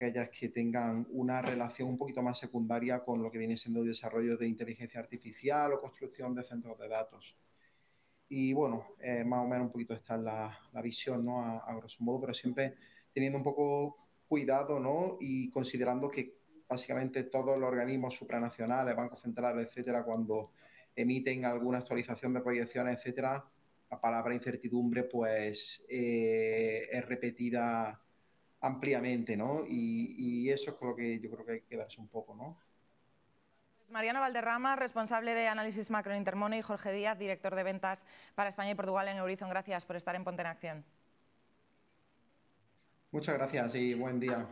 aquellas que tengan una relación un poquito más secundaria con lo que viene siendo el desarrollo de inteligencia artificial o construcción de centros de datos. Y bueno, más o menos un poquito esta es la visión, ¿no? A grosso modo, pero siempre teniendo un poco cuidado, ¿no? Y considerando que básicamente todos los organismos supranacionales, bancos centrales, etcétera, cuando emiten alguna actualización de proyecciones, etcétera, la palabra incertidumbre, pues es repetida ampliamente, ¿no? Y eso es con lo que yo creo que hay que verse un poco, ¿no? Mariano Valderrama, responsable de análisis macro en Intermoney, y Jorge Díaz, director de ventas para España y Portugal en Eurizon. Gracias por estar en Ponte en Acción. Muchas gracias y buen día.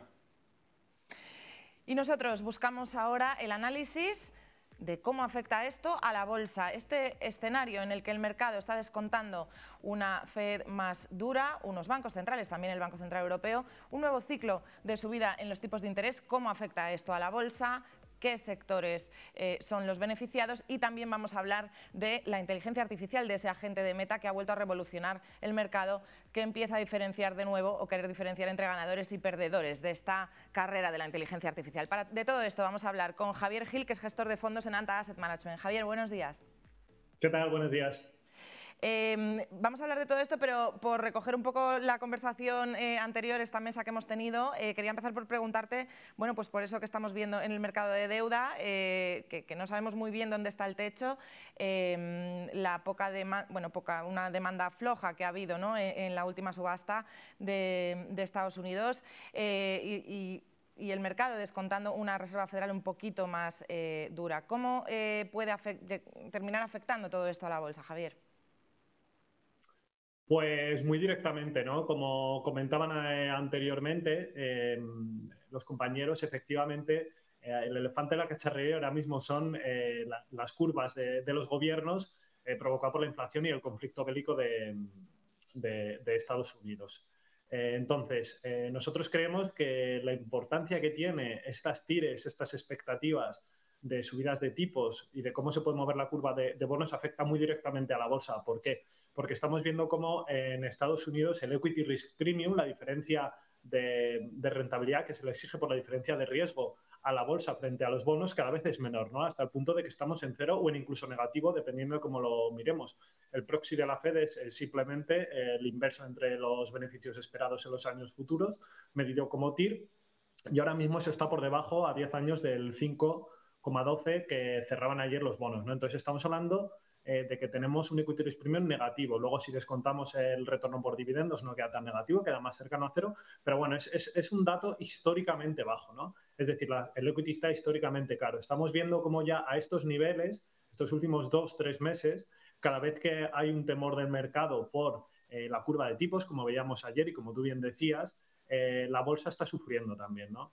Y nosotros buscamos ahora el análisis de cómo afecta esto a la bolsa. Este escenario en el que el mercado está descontando una Fed más dura, unos bancos centrales, también el Banco Central Europeo, un nuevo ciclo de subida en los tipos de interés, cómo afecta esto a la bolsa, qué sectores son los beneficiados, y también vamos a hablar de la inteligencia artificial, de ese agente de Meta que ha vuelto a revolucionar el mercado, que empieza a diferenciar de nuevo o querer diferenciar entre ganadores y perdedores de esta carrera de la inteligencia artificial. De todo esto vamos a hablar con Javier Gil, que es gestor de fondos en Anta Asset Management. Javier, buenos días. ¿Qué tal? Buenos días. Vamos a hablar de todo esto, pero por recoger un poco la conversación anterior, esta mesa que hemos tenido, quería empezar por preguntarte, bueno, pues por eso que estamos viendo en el mercado de deuda, que no sabemos muy bien dónde está el techo, la una demanda floja que ha habido, ¿no?, en la última subasta de Estados Unidos, y el mercado descontando una Reserva Federal un poquito más dura. ¿Cómo puede terminar afectando todo esto a la bolsa, Javier? Pues muy directamente, ¿no? Como comentaban anteriormente, los compañeros, efectivamente, el elefante en la cacharrería ahora mismo son las curvas de los gobiernos provocadas por la inflación y el conflicto bélico de Estados Unidos. Entonces, nosotros creemos que la importancia que tiene estas tires, estas expectativas de subidas de tipos y de cómo se puede mover la curva de bonos afecta muy directamente a la bolsa. ¿Por qué? Porque estamos viendo cómo en Estados Unidos el equity risk premium, la diferencia de rentabilidad que se le exige por la diferencia de riesgo a la bolsa frente a los bonos, cada vez es menor, ¿no? Hasta el punto de que estamos en cero o en incluso negativo, dependiendo de cómo lo miremos. El proxy de la Fed es simplemente el inverso entre los beneficios esperados en los años futuros, medido como TIR, y ahora mismo eso está por debajo a 10 años del 5,12 que cerraban ayer los bonos, ¿no? Entonces estamos hablando de que tenemos un equity risk premium negativo. Luego, si descontamos el retorno por dividendos, no queda tan negativo, queda más cercano a cero, pero bueno, es un dato históricamente bajo, ¿no? Es decir, el equity está históricamente caro. Estamos viendo cómo ya a estos niveles, estos últimos 2-3 meses, cada vez que hay un temor del mercado por la curva de tipos, como veíamos ayer y como tú bien decías, la bolsa está sufriendo también, ¿no?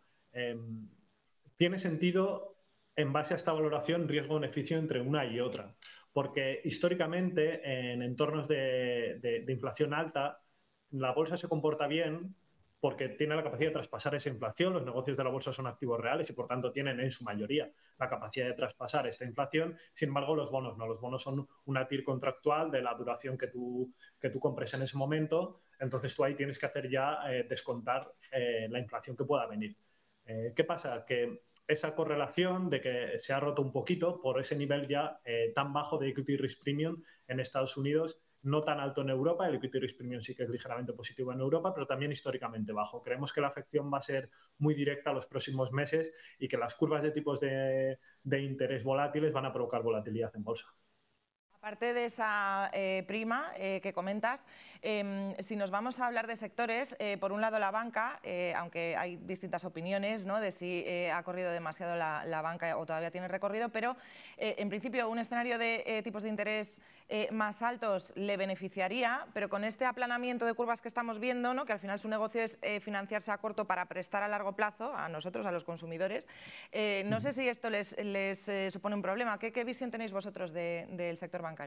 Tiene sentido, en base a esta valoración, riesgo-beneficio entre una y otra, porque históricamente en entornos de inflación alta la bolsa se comporta bien porque tiene la capacidad de traspasar esa inflación. Los negocios de la bolsa son activos reales y por tanto tienen en su mayoría la capacidad de traspasar esta inflación. Sin embargo, los bonos no, los bonos son una TIR contractual de la duración que tú compres en ese momento, entonces tú ahí tienes que hacer ya descontar la inflación que pueda venir. ¿Qué pasa? Que esa correlación de que se ha roto un poquito por ese nivel ya tan bajo de equity risk premium en Estados Unidos, no tan alto en Europa. El equity risk premium sí que es ligeramente positivo en Europa, pero también históricamente bajo. Creemos que la afección va a ser muy directa los próximos meses y que las curvas de tipos de interés volátiles van a provocar volatilidad en bolsa. Aparte de esa prima que comentas, si nos vamos a hablar de sectores, por un lado la banca, aunque hay distintas opiniones, ¿no?, de si ha corrido demasiado la banca o todavía tiene recorrido, pero en principio un escenario de tipos de interés más altos le beneficiaría, pero con este aplanamiento de curvas que estamos viendo, ¿no?, que al final su negocio es financiarse a corto para prestar a largo plazo a nosotros, a los consumidores, no sé si esto les supone un problema. ¿Qué visión tenéis vosotros del sector bancario?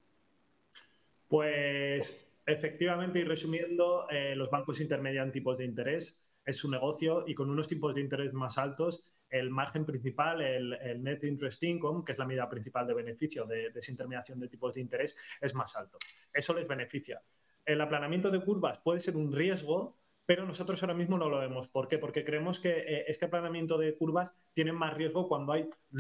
Pues efectivamente, y resumiendo, los bancos intermedian tipos de interés, es su negocio, y con unos tipos de interés más altos, el margen principal, el net interest income, que es la medida principal de beneficio de esa intermediación de tipos de interés, es más alto. Eso les beneficia. El aplanamiento de curvas puede ser un riesgo, pero nosotros ahora mismo no lo vemos. ¿Por qué? Porque creemos que este aplanamiento de curvas tiene más riesgo cuando hay